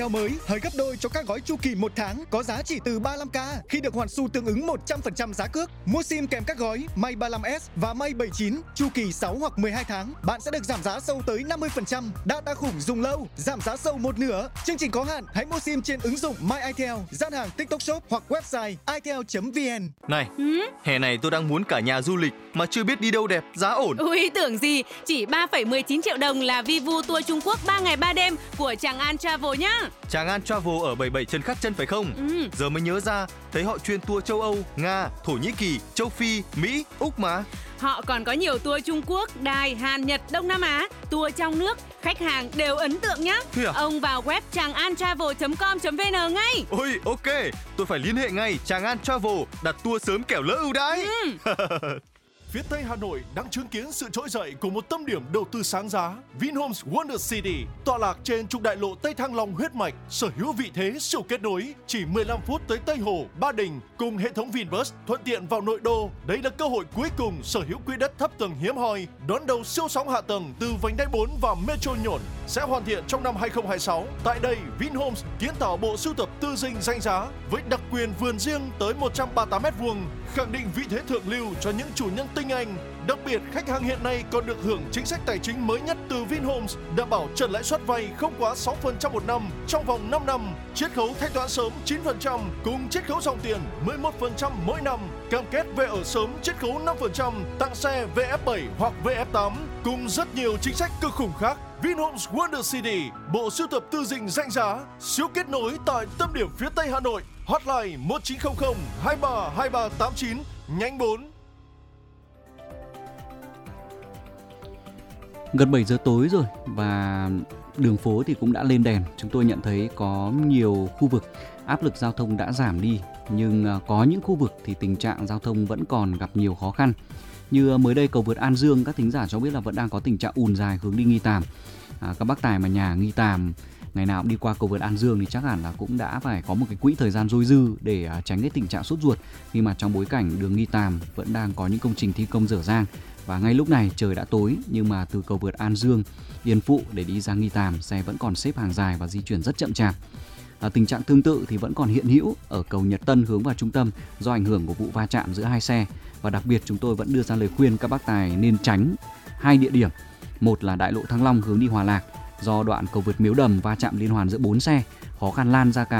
mới hời gấp đôi cho các gói chu kỳ 1 tháng có giá chỉ từ 35k khi được hoàn xu tương ứng 100% giá cước. Mua sim kèm các gói May 35S và May 79 chu kỳ 6 hoặc 12 tháng, bạn sẽ được giảm giá sâu tới 50%. Data khủng dùng lâu, giảm giá sâu một nửa. Chương trình có hạn, hãy mua sim trên ứng dụng My Itel, gian hàng TikTok Shop hoặc website itel.vn. Này, hè này tôi đang muốn cả nhà du lịch mà chưa biết đi đâu đẹp, giá ổn. Ui, tưởng gì, chỉ 3,19 triệu đồng là Vivu tour Trung Quốc 3 ngày 3 đêm của Tràng An Travel nhá. Tràng An Travel ở 77 Trần Khắc Trân phải không? Giờ mới nhớ ra, thấy họ chuyên tour châu Âu, Nga, Thổ Nhĩ Kỳ, châu Phi, Mỹ, Úc mà. Họ còn có nhiều tour Trung Quốc, Đài, Hàn, Nhật, Đông Nam Á, tour trong nước, khách hàng đều ấn tượng nhá. Thế à? Ông vào web trangantravel.com.vn ngay. Ôi, ok, tôi phải liên hệ ngay Tràng An Travel, đặt tour sớm kẻo lỡ ưu đãi. Phía Tây Hà Nội đang chứng kiến sự trỗi dậy của một tâm điểm đầu tư sáng giá, Vinhomes Wonder City, tọa lạc trên trục đại lộ Tây Thăng Long huyết mạch, sở hữu vị thế siêu kết nối, chỉ 15 phút tới Tây Hồ, Ba Đình, cùng hệ thống Vinbus thuận tiện vào nội đô. Đây là cơ hội cuối cùng sở hữu quỹ đất thấp tầng hiếm hoi, đón đầu siêu sóng hạ tầng từ vành đai 4 và Metro Nhổn sẽ hoàn thiện trong năm 2026. Tại đây, Vinhomes kiến tạo bộ sưu tập tư dinh danh giá với đặc quyền vườn riêng tới 138m2, khẳng định vị thế thượng lưu cho những chủ nhân tinh anh. Đặc biệt, khách hàng hiện nay còn được hưởng chính sách tài chính mới nhất từ Vinhomes, đảm bảo trần lãi suất vay không quá 6% một năm trong vòng 5 năm, chiết khấu thanh toán sớm 9% cùng chiết khấu dòng tiền 11% mỗi năm, cam kết về ở sớm chiết khấu 5%, tặng xe VF7 hoặc VF8 cùng rất nhiều chính sách cực khủng khác. Vinhomes Wonder City, bộ sưu tập tư dinh danh giá, siêu kết nối tại tâm điểm phía Tây Hà Nội. Hotline 1900 23 2389 nhánh 4. Gần 7 giờ tối rồi và đường phố thì cũng đã lên đèn. Chúng tôi nhận thấy có nhiều khu vực áp lực giao thông đã giảm đi, nhưng có những khu vực thì tình trạng giao thông vẫn còn gặp nhiều khó khăn. Như mới đây cầu vượt An Dương, các thính giả cho biết là vẫn đang có tình trạng ùn dài hướng đi Nghi Tàm. Các bác tài mà nhà Nghi Tàm ngày nào cũng đi qua cầu vượt An Dương thì chắc hẳn là cũng đã phải có một cái quỹ thời gian dôi dư để tránh cái tình trạng sốt ruột, khi mà trong bối cảnh đường Nghi Tàm vẫn đang có những công trình thi công dở dang. Và ngay lúc này trời đã tối, nhưng mà từ cầu vượt An Dương, Yên Phụ để đi ra Nghi Tàm, xe vẫn còn xếp hàng dài và di chuyển rất chậm chạp. Tình trạng tương tự thì vẫn còn hiện hữu ở cầu Nhật Tân hướng vào trung tâm do ảnh hưởng của vụ va chạm giữa hai xe. Và đặc biệt chúng tôi vẫn đưa ra lời khuyên các bác tài nên tránh hai địa điểm. Một là đại lộ Thăng Long hướng đi Hòa Lạc, do đoạn cầu vượt Miếu Đầm va chạm liên hoàn giữa 4 xe, khó khăn lan ra cả